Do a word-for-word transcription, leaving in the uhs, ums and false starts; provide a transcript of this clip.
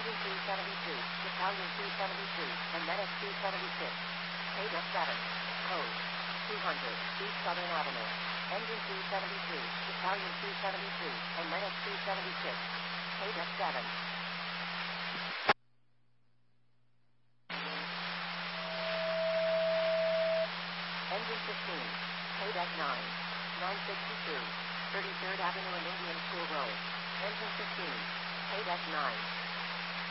Engine two seventy-two, Battalion two seventy-two, and Medic two seventy-six. Paydeck seven. Code two hundred, East Southern Avenue. Engine two seventy-two, Battalion two seventy-two, and Medic two seventy-six. Paydeck seven. Engine fifteen. Paydeck nine. nine sixty-two. thirty-third Avenue and Indian School Road. Engine fifteen. Paydeck nine.